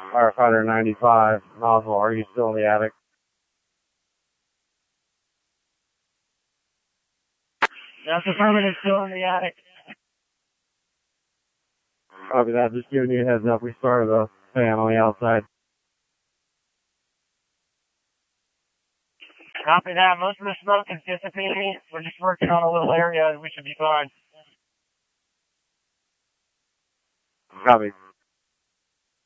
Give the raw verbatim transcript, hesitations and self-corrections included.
Firefighter ninety-five, Nozzle, are you still in the attic? That's affirmative, still in the attic. Copy that, just giving you a heads up. We started a fan on the outside. Copy that. Most of the smoke is dissipating. We're just working on a little area and we should be fine. Copy.